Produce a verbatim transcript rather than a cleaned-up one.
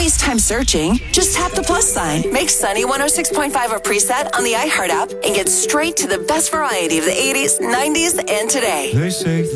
waste time searching. Just tap the plus sign. Make Sunny one oh six point five a preset on the iHeart app and get straight to the best variety of the eighties, nineties, and today. They say